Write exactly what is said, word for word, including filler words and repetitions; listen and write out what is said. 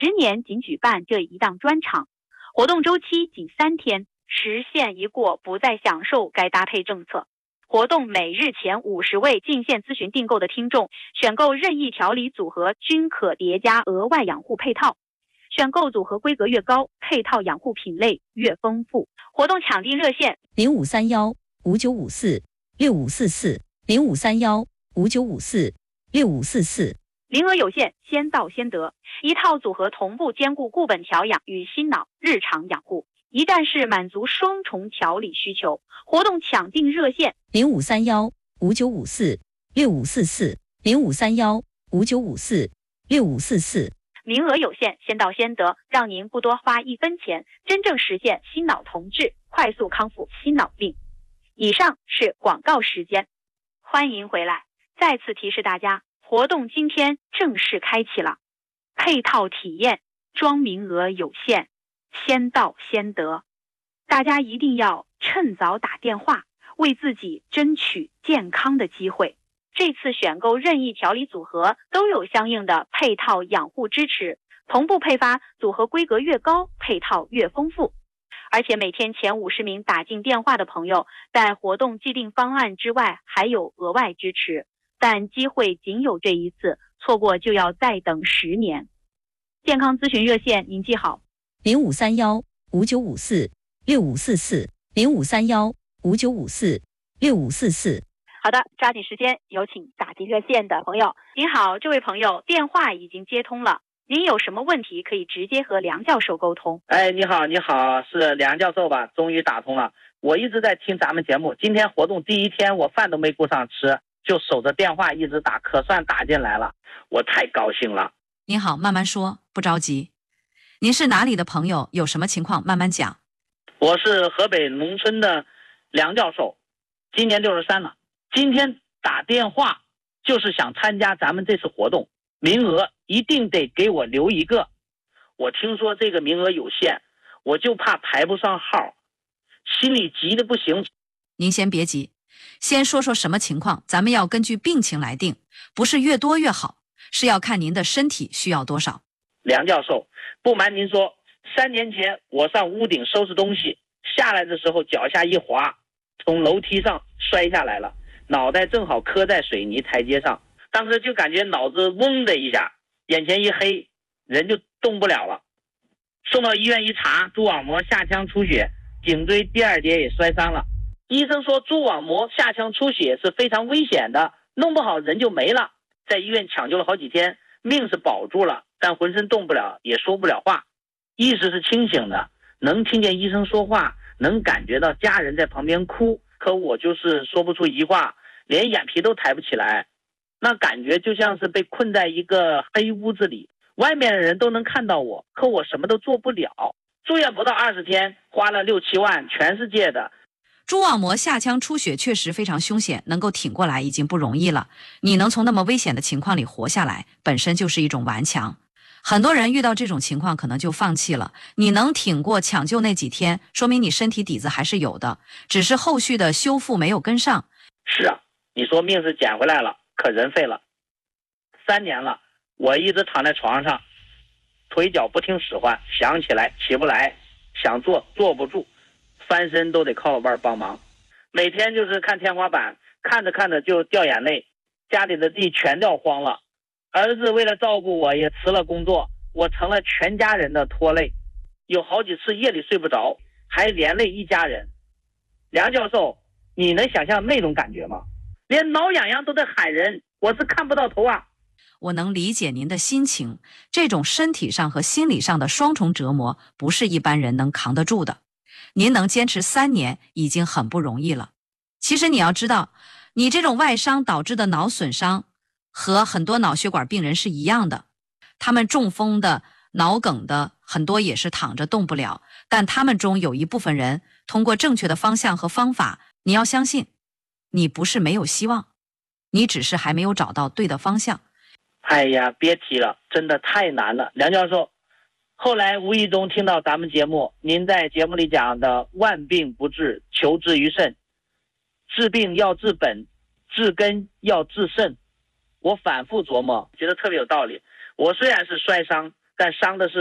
十年仅举办这一档专场，活动周期仅三天，时限一过不再享受该搭配政策。活动每日前五十位进线咨询订购的听众，选购任意调理组合均可叠加额外养护配套。选购组合规格越高，配套养护品类越丰富。活动抢订热线零五三幺五九五四六五四四零五三幺五九五四六五四四。 名额有限，先到先得。一套组合同步兼顾固本调养与心脑日常养护，一站式满足双重调理需求。活动抢订热线零五三幺五九五四六五四四零五三幺五九五四六五四四。 名额有限，先到先得，让您不多花一分钱，真正实现心脑同治，快速康复心脑病。以上是广告时间，欢迎回来。再次提示大家，活动今天正式开启了，配套体验装名额有限，先到先得，大家一定要趁早打电话，为自己争取健康的机会。这次选购任意调理组合都有相应的配套养护支持，同步配发，组合规格越高，配套越丰富。而且每天前五十名打进电话的朋友，在活动既定方案之外还有额外支持，但机会仅有这一次，错过就要再等十年。健康咨询热线您记好， 零五三幺五九五四六五四四零五三幺五九五四六五四四。 好的，抓紧时间，有请打进热线的朋友。您好，这位朋友，电话已经接通了，您有什么问题可以直接和梁教授沟通。 哎，你好，你好，是梁教授吧？终于打通了。我一直在听咱们节目，今天活动第一天，我饭都没顾上吃，就守着电话一直打，可算打进来了，我太高兴了。 您好，慢慢说，不着急。您是哪里的朋友？有什么情况慢慢讲。 我是河北农村的梁教授，今年六十三了。今天打电话就是想参加咱们这次活动，名额一定得给我留一个。我听说这个名额有限，我就怕排不上号，心里急得不行。 您先别急，先说说什么情况，咱们要根据病情来定，不是越多越好，是要看您的身体需要多少。 梁教授，不瞒您说，三年前我上屋顶收拾东西，下来的时候脚下一滑，从楼梯上摔下来了，脑袋正好磕在水泥台阶上，当时就感觉脑子嗡的一下，眼前一黑，人就动不了了。送到医院一查，蛛网膜下腔出血，颈椎第二节也摔伤了。医生说蛛网膜下腔出血是非常危险的，弄不好人就没了。在医院抢救了好几天，命是保住了，但浑身动不了，也说不了话，意识是清醒的，能听见医生说话，能感觉到家人在旁边哭，可我就是说不出一句话，连眼皮都抬不起来，那感觉就像是被困在一个黑屋子里，外面的人都能看到我，可我什么都做不了。住院不到二十天，花了六七万，全世界的。 蛛网膜下腔出血确实非常凶险，能够挺过来已经不容易了。你能从那么危险的情况里活下来，本身就是一种顽强。很多人遇到这种情况可能就放弃了，你能挺过抢救那几天，说明你身体底子还是有的，只是后续的修复没有跟上。 是啊，你说命是捡回来了，可人废了。三年了，我一直躺在床上，腿脚不听使唤，想起来起不来，想坐坐不住，翻身都得靠老伴帮忙。每天就是看天花板，看着看着就掉眼泪，家里的地全掉荒了。儿子为了照顾我也辞了工作，我成了全家人的拖累，有好几次夜里睡不着，还连累一家人。梁教授，你能想象那种感觉吗？连挠痒痒都在喊人，我是看不到头啊。 我能理解您的心情，这种身体上和心理上的双重折磨不是一般人能扛得住的。您能坚持三年已经很不容易了。其实你要知道，你这种外伤导致的脑损伤和很多脑血管病人是一样的，他们中风的、脑梗的很多也是躺着动不了，但他们中有一部分人通过正确的方向和方法，你要相信，你不是没有希望，你只是还没有找到对的方向。 哎呀，别提了，真的太难了。梁教授，后来无意中听到咱们节目，您在节目里讲的万病不治，求治于肾，治病要治本，治根要治肾，我反复琢磨，觉得特别有道理。我虽然是摔伤， 但伤的是